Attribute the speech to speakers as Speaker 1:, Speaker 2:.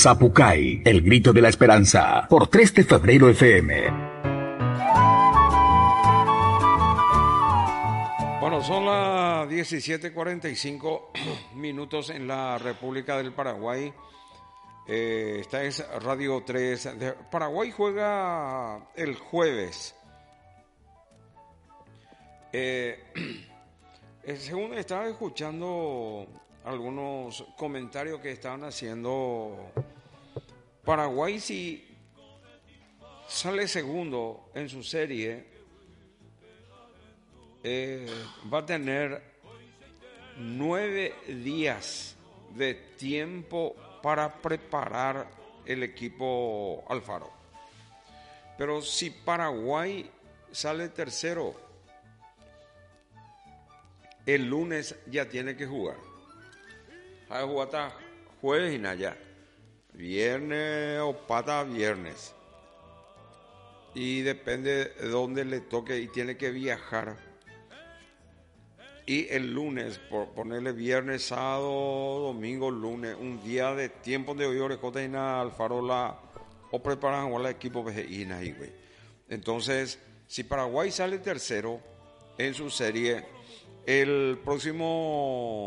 Speaker 1: Zapucay, el grito de la esperanza, por 3 de febrero FM.
Speaker 2: Bueno, son las 17:45 minutos en la República del Paraguay. Esta es Radio 3. Paraguay juega el jueves. Según estaba escuchando algunos comentarios que estaban haciendo, Paraguay, si sale segundo en su serie, va a tener 9 días de tiempo para preparar el equipo Alfaro. Pero si Paraguay sale tercero, el lunes ya tiene que jugar. Va a jugar hasta jueves y nada ya. Viernes o pata viernes. Y depende de dónde le toque y tiene que viajar. Y el lunes, por ponerle viernes, sábado, domingo, lunes, un día de tiempo de hoy, Orejota y Alfarola, o preparan o el equipo y güey. Entonces, si Paraguay sale tercero en su serie, el próximo